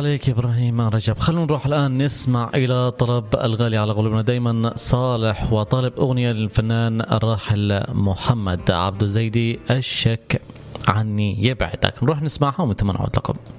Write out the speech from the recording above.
عليك إبراهيم رجب. خلونا نروح الآن نسمع إلى طلب الغالي على قلوبنا دايما صالح، وطالب أغنية للفنان الراحل محمد عبد الزيدي، الشك عني يبعدك. نروح نسمعها ومن ثم نعود لكم.